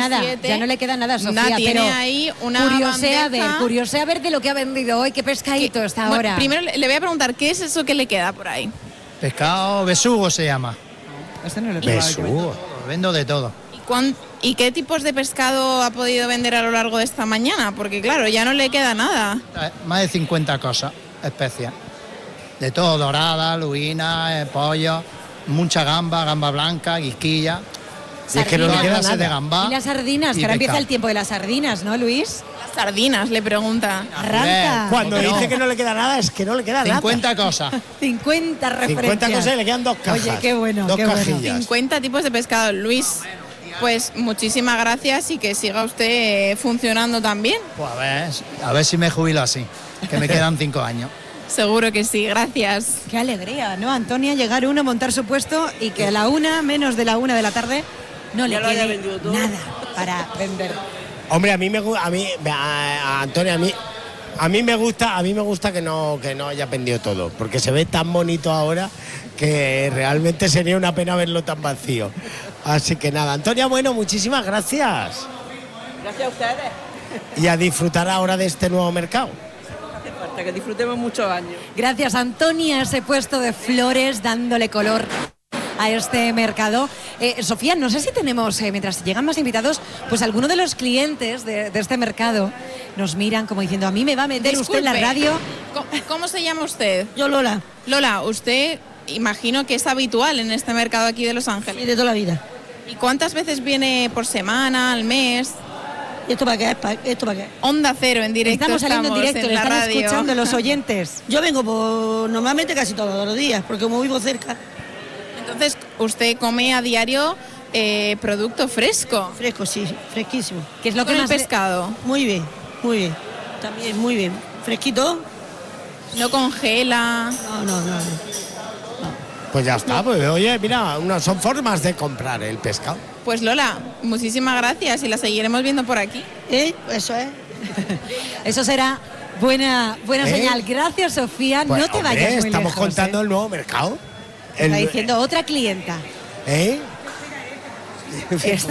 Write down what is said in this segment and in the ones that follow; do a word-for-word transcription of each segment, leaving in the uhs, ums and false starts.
nada, siete. ya no le queda nada a Sofía, Nah, tiene pero ahí una curiosea a ver, bandeja. curiosea a ver de lo que ha vendido hoy, qué pescadito está Bueno, ahora. primero le voy a preguntar, ¿qué es eso que le queda por ahí? Pescado besugo se llama. Este no lo he probado yo. Besugo. Vendo de todo. ¿Y, cuán- ¿Y qué tipos de pescado ha podido vender a lo largo de esta mañana? Porque claro, ya no le queda nada. Eh, Más de cincuenta cosas, especies. De todo, dorada, lubina, eh, pollo, mucha gamba, gamba blanca, guisquilla. Y es que no le Sardinas, queda clase de nada. gamba. Y las sardinas, y que ahora empieza pescado. el tiempo de las sardinas, ¿no, Luis? Las sardinas, le pregunta. Arranca. Cuando ¿Cómo que dice no? que no le queda nada, es que no le queda cincuenta cosas. cincuenta referencias. cincuenta cosas y le quedan dos cajas. Oye, qué bueno, Dos qué bueno. cajillas. cincuenta tipos de pescado. Luis, pues muchísimas gracias y que siga usted eh, funcionando también. Pues a ver, a ver si me jubilo así, que me quedan cinco años. Seguro que sí, gracias. Qué alegría, ¿no, Antonia? Llegar uno, montar su puesto y que a la una, menos de la una de la tarde, no le quede nada para vender. Hombre, a mí me gusta, a mí, a, a Antonio, a mí, a mí me gusta, a mí me gusta que no, que no haya vendido todo, porque se ve tan bonito ahora que realmente sería una pena verlo tan vacío. Así que nada, Antonia, bueno, muchísimas gracias. Gracias a ustedes. Y a disfrutar ahora de este nuevo mercado. Hace falta que disfrutemos muchos años. Gracias, Antonia, ese puesto de flores dándole color a este mercado. Eh, Sofía, no sé si tenemos, eh, mientras llegan más invitados, pues alguno de los clientes de, de este mercado nos miran como diciendo, a mí me va a meter usted en la Disculpe, radio. ¿Cómo, cómo se llama usted? Yo, Lola, Lola, usted imagino que es habitual en este mercado aquí de Los Ángeles. y de toda la vida. ¿Y cuántas veces viene por semana, al mes? ¿Y esto para qué es? ¿Pa- ¿Esto para qué? Onda Cero en directo. Estamos saliendo en directo, en le la están radio. escuchando los oyentes. Yo vengo por, normalmente casi todos los días, porque como vivo cerca, Entonces, usted come a diario eh, producto fresco. fresco, sí, fresquísimo. ¿Qué es lo que Con el más le- pescado. Muy bien, muy bien. También muy bien. Fresquito. No congela. No, no, no. no. Pues ya está, pues oye, mira, una, son formas de comprar el pescado. Pues Lola, muchísimas gracias y la seguiremos viendo por aquí. ¿Eh? Eso es. Eso será buena, buena ¿Eh? señal. Gracias, Sofía. Pues, no te hombre, vayas muy estamos lejos, contando ¿eh? el nuevo mercado. Está El- diciendo otra clienta. ¿Eh? Está.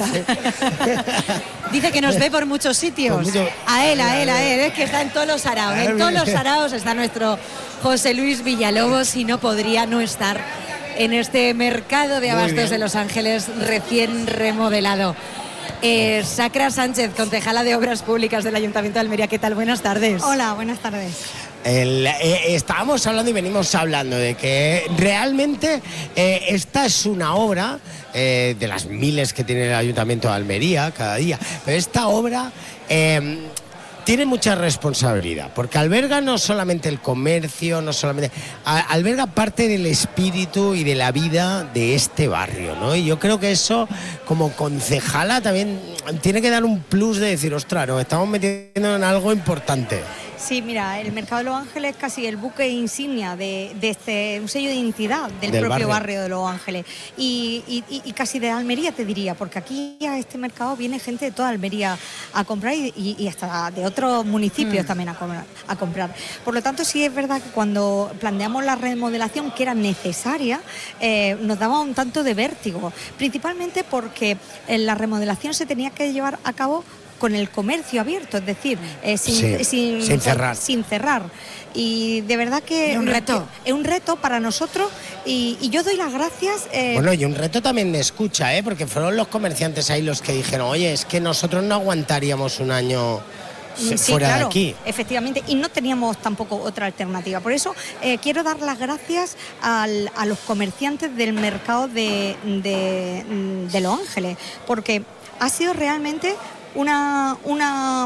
Dice que nos ve por muchos sitios. Por mucho- A él, a él, a él. Es que está en todos los araos. En todos los araos está nuestro José Luis Villalobos y no podría no estar en este mercado de Muy abastos bien. de Los Ángeles recién remodelado. Eh, Sacra Sánchez, concejala de Obras Públicas del Ayuntamiento de Almería. ¿Qué tal? Buenas tardes. Hola, buenas tardes. El, eh, estábamos hablando y venimos hablando de que realmente eh, esta es una obra eh, de las miles que tiene el Ayuntamiento de Almería cada día, pero esta obra eh, tiene mucha responsabilidad, porque alberga no solamente el comercio, no solamente a- alberga parte del espíritu y de la vida de este barrio, ¿no? Y yo creo que eso, como concejala, también tiene que dar un plus de decir, ostras, nos estamos metiendo en algo importante. Sí, mira, el Mercado de Los Ángeles es casi el buque insignia de, de este, un sello de identidad del, Del propio barrio. barrio. de Los Ángeles y, y- y- y casi de Almería, te diría, porque aquí a este mercado viene gente de toda Almería a comprar y, y- y hasta de otros municipios también a, comprar, a comprar. Por lo tanto, sí es verdad que cuando planteamos la remodelación, que era necesaria, eh, nos daba un tanto de vértigo, principalmente porque eh, la remodelación se tenía que llevar a cabo con el comercio abierto, es decir, eh, sin, Sí, sin, sin cerrar. sin cerrar. Y de verdad que Es un reto. es un reto para nosotros y, y yo doy las gracias. eh, Bueno, y un reto también de escucha, ¿eh? Porque fueron los comerciantes ahí los que dijeron, oye, es que nosotros no aguantaríamos un año se- Sí, fuera claro, de aquí. efectivamente, y no teníamos tampoco otra alternativa. Por eso eh, quiero dar las gracias al- a los comerciantes del mercado de, de, de Los Ángeles, porque ha sido realmente una, una,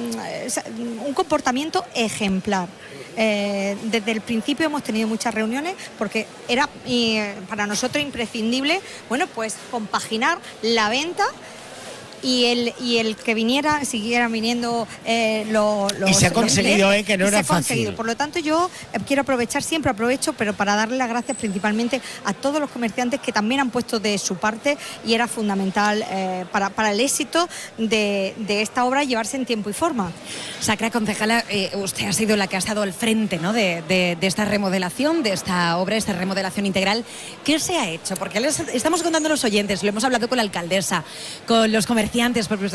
mm, un comportamiento ejemplar. Eh, desde el principio hemos tenido muchas reuniones porque era eh, para nosotros imprescindible, bueno, pues compaginar la venta y el y el que viniera, siguieran viniendo eh, lo- los... Y se ha los conseguido, clientes, eh, que no y era se ha conseguido. fácil. Por lo tanto, yo eh, quiero aprovechar, siempre aprovecho, pero para darle las gracias principalmente a todos los comerciantes que también han puesto de su parte y era fundamental eh, para, para el éxito de, de esta obra llevarse en tiempo y forma. Sacra, concejala, eh, usted ha sido la que ha estado al frente, ¿no?, de, de- de esta remodelación, de esta obra, esta remodelación integral. ¿Qué se ha hecho? Porque les estamos contando a los oyentes, lo hemos hablado con la alcaldesa, con los comerciantes, porque